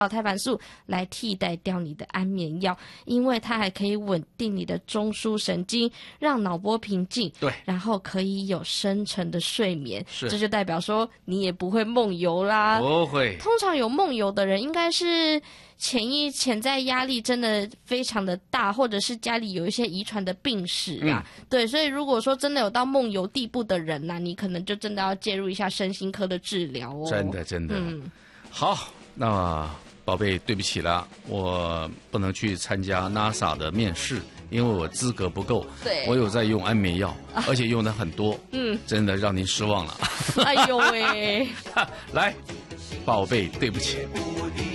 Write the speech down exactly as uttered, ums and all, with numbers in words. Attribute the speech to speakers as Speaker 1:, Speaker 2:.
Speaker 1: 胎盘素来替代掉你的安眠药，因为它还可以稳定你的中枢神经，让脑波平静，
Speaker 2: 对，
Speaker 1: 然后可以有深沉的睡眠，
Speaker 2: 是，
Speaker 1: 这就代表说你也不会梦游啦。
Speaker 2: 不会。
Speaker 1: 通常有梦游的人，应该是潜意潜在压力真的非常的大，或者是家里有一些遗传的病史啊。嗯、对，所以如果说真的有到梦游地步的人呐、啊，你可能就真的要介入一下身心科的治疗哦。
Speaker 2: 真的，真的。
Speaker 1: 嗯，
Speaker 2: 好，那么。宝贝，对不起了，我不能去参加 NASA 的面试，因为我资格不够。
Speaker 1: 对，
Speaker 2: 我有在用安眠药，啊、而且用的很多。嗯，真的让您失望了。
Speaker 1: 哎呦喂！
Speaker 2: 来，宝贝，对不起。